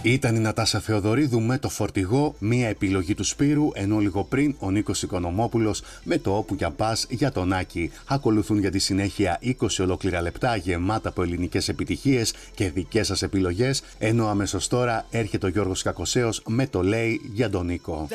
Ήταν η Νατάσα Θεοδωρίδου με το Φορτηγό, μία επιλογή του Σπύρου, ενώ λίγο πριν ο Νίκος Οικονομόπουλος με το Όπου για πας για τον Άκη. Ακολουθούν για τη συνέχεια 20 ολόκληρα λεπτά γεμάτα από ελληνικές επιτυχίες και δικές σας επιλογές, ενώ αμέσως τώρα έρχεται ο Γιώργος Κακοσέος με το Λέει για τον Νίκο.